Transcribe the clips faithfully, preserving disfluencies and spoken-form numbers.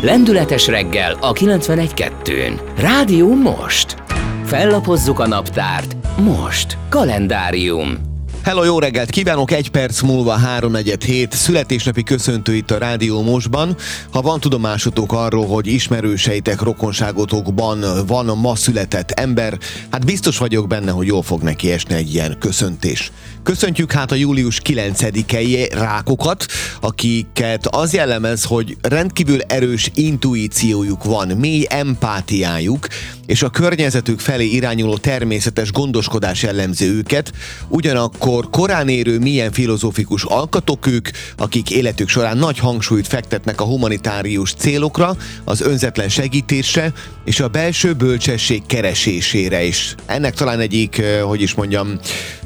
Lendületes reggel a kilencvenegy kettőn. Rádió Most. Fellapozzuk a naptárt. Most. Kalendárium. Hello, jó reggelt kívánok! Egy perc múlva háromnegyed hét születésnapi köszöntő itt a Rádió Mostban. Ha van tudomásotok arról, hogy ismerőseitek, rokonságotokban van ma született ember, hát biztos vagyok benne, hogy jól fog neki esni egy ilyen köszöntés. Köszöntjük hát a július kilencedikei rákokat, akiket az jellemez, hogy rendkívül erős intuíciójuk van, mély empátiájuk, és a környezetük felé irányuló természetes gondoskodás jellemzi őket, ugyanakkor korán érő, milyen filozófikus alkatok ők, akik életük során nagy hangsúlyt fektetnek a humanitárius célokra, az önzetlen segítésre és a belső bölcsesség keresésére is. Ennek talán egyik, hogy is mondjam,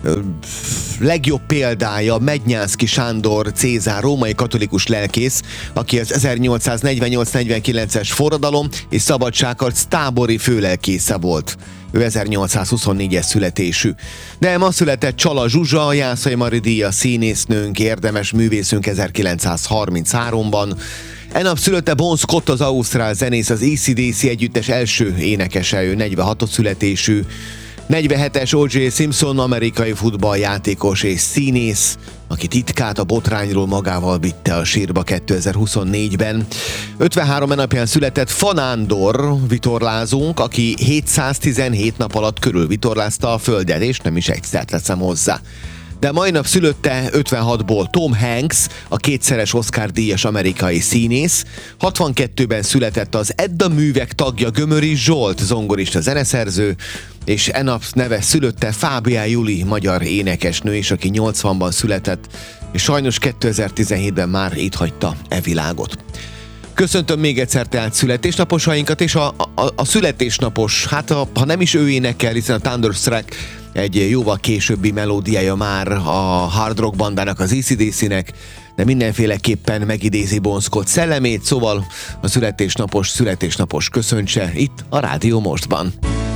legjobb példája Mednyánszky Sándor Cézár, római katolikus lelkész, aki az ezernyolcszáznegyvennyolc negyvenkilences forradalom és szabadságharc tábori főlelkésze volt. Ő ezernyolcszázhuszonnégyes születésű. De ma született Csala Zsuzsa, Jászai Mari díjas színésznőnk, érdemes művészünk ezerkilencszázharmincháromban. E nap szülötte Bon Scott, az ausztrál zenész, az á cé dé cé együttes első énekese, ő negyvenhatos születésű. negyvenhetes o dzsé Simpson, amerikai futballjátékos és színész, aki titkát a botrányról magával vitte a sírba kétezer-huszonnégyben. ötvenhárom napján született Fanándor vitorlázónk, aki hétszáztizenhét nap alatt körülvitorlázta a földet, és nem is egyszer teszem hozzá. De mai nap szülötte ötvenhatból Tom Hanks, a kétszeres Oscar-díjas amerikai színész. hatvankettőben született az Edda művek tagja Gömöri Zsolt, zongorista zeneszerző, és e nap neve szülötte Fábián Juli, magyar énekesnő is, aki nyolcvanban született, és sajnos kétezer-tizenhétben már itt hagyta e világot. Köszöntöm még egyszer tehát születésnaposainkat, és a, a, a születésnapos, hát a, ha nem is ő énekel, hiszen a Thunderstruck egy jóval későbbi melódiája már a hard rock bandának, az á cé dé cének, de mindenféleképpen megidézi Bon Scott szellemét, szóval a születésnapos születésnapos köszöntse itt a Rádió Mostban.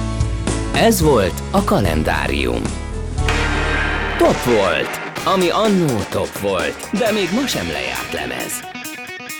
Ez volt a Kalendárium. Top volt, ami annó top volt, de még ma sem lejárt lemez.